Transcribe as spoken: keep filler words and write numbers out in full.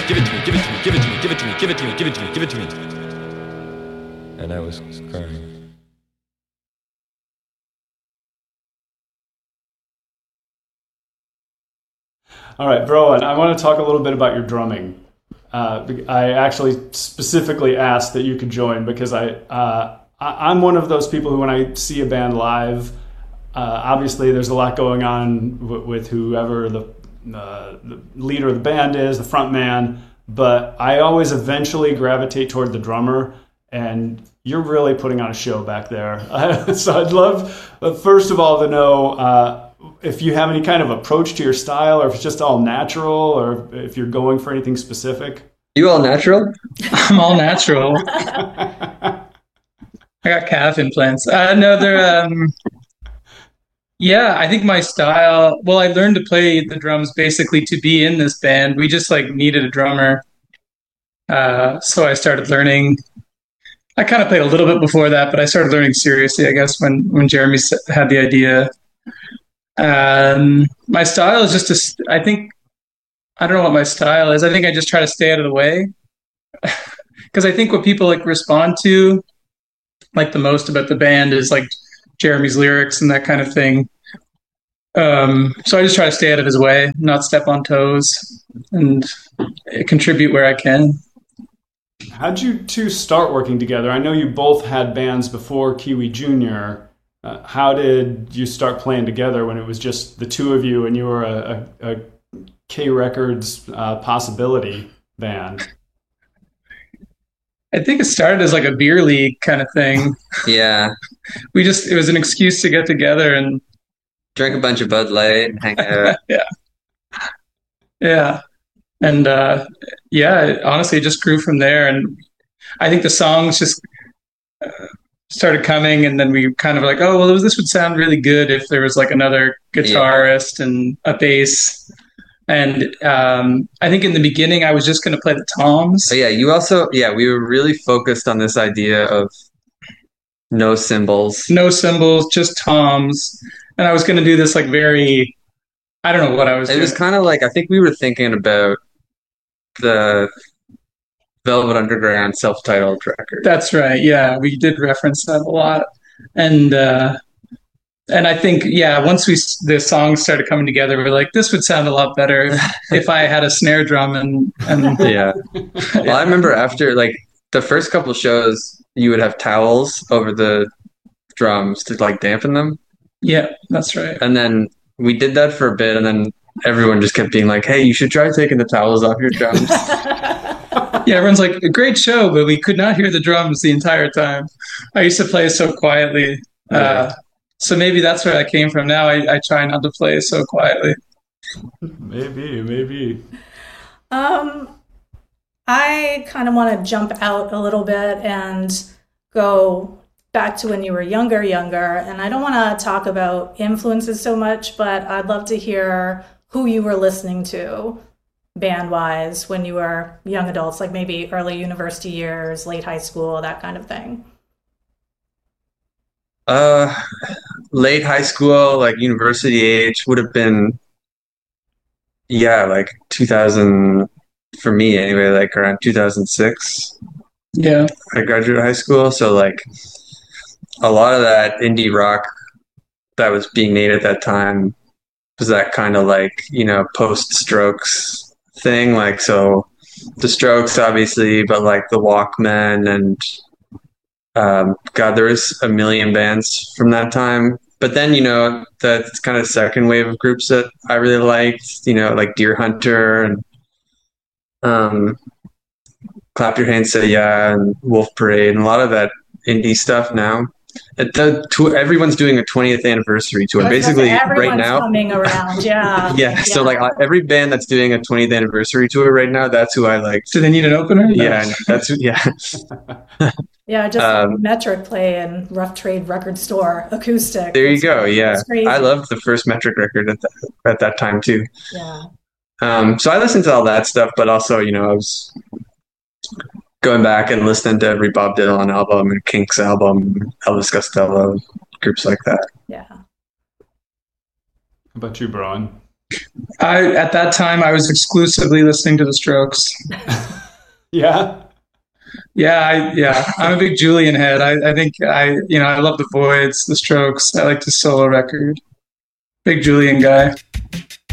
give it to me, give it to me, give it to me, give it to me, give it to me, give it to me, give it to me. And I was crying. All right, Broan, I want to talk a little bit about your drumming. Uh, I actually specifically asked that you could join because I, uh, I, I'm one of those people who, when I see a band live, uh, obviously there's a lot going on w- with whoever the, uh, the leader of the band is, the front man, but I always eventually gravitate toward the drummer, and you're really putting on a show back there. So I'd love, uh, first of all, to know uh, if you have any kind of approach to your style, or if it's just all natural, or if you're going for anything specific. You all natural? I'm all natural. I got calf implants. Uh, no, they're, um, yeah, I think my style, well, I learned to play the drums basically to be in this band. We just like needed a drummer. Uh, so I started learning. I kind of played a little bit before that, but I started learning seriously, I guess, when, when Jeremy had the idea. Um, my style is just, to, I think, I don't know what my style is. I think I just try to stay out of the way. Because I think what people like respond to like the most about the band is like Jeremy's lyrics and that kind of thing. Um, so I just try to stay out of his way, not step on toes, and contribute where I can. How'd you two start working together? I know you both had bands before Kiwi Junior Uh, how did you start playing together when it was just the two of you and you were a, a, a K Records uh, possibility band? I think it started as like a beer league kind of thing. Yeah. We just, it was an excuse to get together and drink a bunch of Bud Light and hang out. Yeah. Yeah. And uh, yeah, honestly, it just grew from there. And I think the songs just uh, started coming, and then we kind of like, oh, well, this would sound really good if there was like another guitarist yeah. and a bass. And um, I think in the beginning, I was just going to play the toms. Oh, yeah, you also, yeah, we were really focused on this idea of no cymbals. No cymbals, just toms. And I was going to do this like very, I don't know what I was It doing. was kind of like, I think we were thinking about the Velvet Underground self-titled record. That's right. Yeah, we did reference that a lot. And uh, and I think, yeah, once we the songs started coming together, we were like, this would sound a lot better if, if I had a snare drum. And, and yeah. Well, I remember after, like, the first couple of shows, you would have towels over the drums to, like, dampen them. Yeah, that's right. And then we did that for a bit, and then everyone just kept being like, hey, you should try taking the towels off your drums. Yeah, everyone's like, a great show, but we could not hear the drums the entire time. I used to play so quietly. Uh, yeah. So maybe that's where I came from. Now I, I try not to play so quietly. Maybe, maybe. Um, I kind of want to jump out a little bit and go back to when you were younger, younger. And I don't want to talk about influences so much, but I'd love to hear who you were listening to band-wise when you were young adults, like maybe early university years, late high school, that kind of thing. Uh, late high school, like university age would have been, yeah, like two thousand, for me anyway, like around two thousand six. Yeah. I graduated high school, so like a lot of that indie rock that was being made at that time was that kind of like, you know, post-Strokes thing. Like, so the Strokes, obviously, but like the Walkmen and um, God, there was a million bands from that time. But then, you know, the kind of second wave of groups that I really liked, you know, like Deer Hunter and um, Clap Your Hands, Say Yeah, and Wolf Parade, and a lot of that indie stuff now. The, to, everyone's doing a twentieth anniversary tour. Basically, right now. Coming around, yeah. yeah. Yeah. So, like, every band that's doing a twentieth anniversary tour right now, that's who I like. Do they need an opener? Yeah, that's yeah. Yeah, just um, Metric play and Rough Trade Record Store acoustic. There you go. Yeah, I loved the first Metric record at that at that time too. Yeah. Um. So I listened to all that stuff, but also, you know, I was going back and listening to every Bob Dylan album and Kinks album, Elvis Costello, groups like that. Yeah. How about you, Brian? I at that time I was exclusively listening to the Strokes. Yeah. Yeah, I, yeah, I'm a big Julian head. I, I think I, you know, I love the Voids, the Strokes. I like the solo record. Big Julian guy.